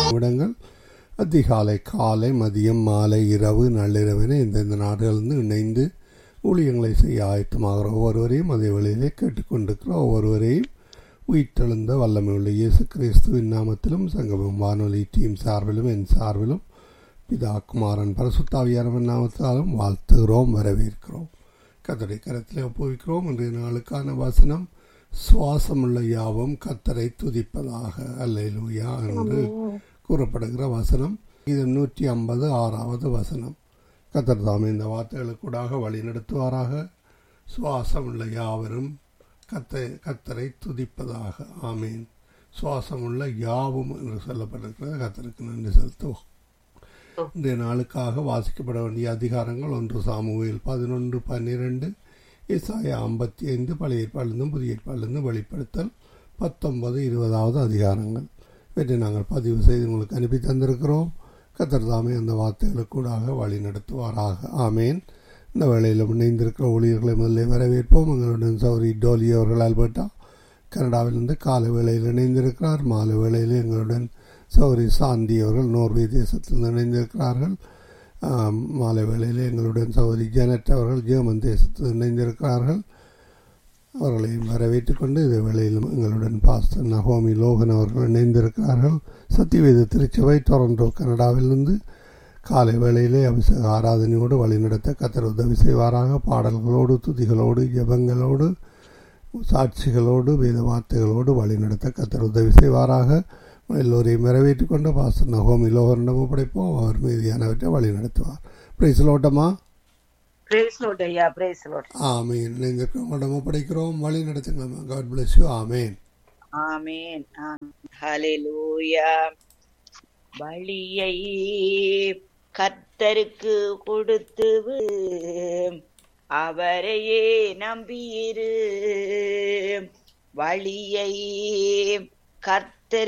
இடங்கள் அதிகாலை, காலை, மதியம், மாலை, இரவு, நள்ளிரவின இந்தந்த நாடுகளிலிருந்து இணைந்து ஊழியங்களை செய்ய ஆயத்தமாகிற ஒவ்வொருவரையும் அதே வழியிலே கேட்டுக்கொண்டிருக்கிற ஒவ்வொருவரையும் உயிர்த்தெழுந்த வல்லமையுள்ள இயேசு கிறிஸ்துவின் நாமத்திலும் சங்கமம் வானொலி டீம் சார்பிலும் என் சார்பிலும் பிதா குமாரன் பரிசுத்தாவியானவரின் நாமத்தாலும் வாழ்த்துகிறோம், வரவேற்கிறோம். கர்த்தருடைய கரத்திலே ஒப்புவிக்கிறோம். இன்றைய நாளுக்கான வசனம், சுவாசமுள்ள யாவும் கர்த்தரை துதிப்பதாக. அல்லேலூயா என்று கூறப்படுகிற வசனம். இது 156வது வசனம். கர்த்தர் தாமே இந்த வார்த்தைகளுக்கூடாக வழி நடத்துவாராக. சுவாசமுள்ள யாவரும் கர்த்தரை துதிப்பதாக. ஆமீன். சுவாசமுள்ள யாவும் என்று சொல்லப்பட்டிருக்கிறது. கர்த்தருக்கு நன்றி செலுத்துவோம். இன்றைய நாளுக்காக வாசிக்கப்பட வேண்டிய அதிகாரங்கள்: 1 சாமுவேல் 11:12, ஏசாயா 55, பழைய ஏற்பாடிலிருந்தும் புதிய ஏற்பாடிலிருந்தும் வெளிப்படுத்தல் 19-20வது அதிகாரங்கள். இவற்றை நாங்கள் பதிவு செய்து உங்களுக்கு அனுப்பி தந்திருக்கிறோம். கர்த்தர் தாமே அந்த வார்த்தைகளுக்கூடாக வழி நடத்துவாராக. ஆமேன். இந்த வேளையில் இணைந்திருக்கிற ஊழியர்களை முதலில் வரவேற்போம். எங்களுடன் சௌரி டோலி அவர்கள் ஆல்பர்ட்டா கனடாவிலிருந்து காலை வேளையில் இணைந்திருக்கிறார். மாலை வேளையில் எங்களுடன் சௌரி சாந்தி அவர்கள் நோர்வே தேசத்திலிருந்து இணைந்திருக்கிறார்கள். மாலை வேளையில் எங்களுடன் சௌரி ஜெனட் அவர்கள் ஜெர்மன் தேசத்தில் இணைந்திருக்கிறார்கள். அவர்களையும் வரவேற்றுக் கொண்டு இந்த வேளையிலும் எங்களுடன் பாஸ்டர் நகோமி லோகன் அவர்கள் இணைந்திருக்கிறார்கள். சத்தியவேத திருச்சபை டொரண்டோ கனடாவிலிருந்து காலை வேளையிலே அபிஷேக ஆராதனையோடு வழிநடத்த கர்த்தர் உதவி செய்வாராக. பாடல்களோடு, துதிகளோடு, ஜெபங்களோடு, சாட்சிகளோடு, வேத வார்த்தைகளோடு வழிநடத்த கர்த்தர் உதவி செய்வாராக. எல்லோரையும் வரவேற்றுக் கொண்டு பாஸ்டர் நகோமி லோகனிடம் ஒப்படைப்போம். அவர் மீதியானவற்றை வழி நடத்துவார். பிரைஸ் லோட்டமா. ஆமீன். இணைந்திருக்கிறவங்களிடம் ஒப்படைக்கிறோம். வழி நடத்துங்களா. God bless you. ஆமீன். ஆமீன். ஹல்லேலூயா. வழியை கர்த்தருக்கு கொடுத்து அவரையே நம்பியிரு. வழியை கர்த்தர்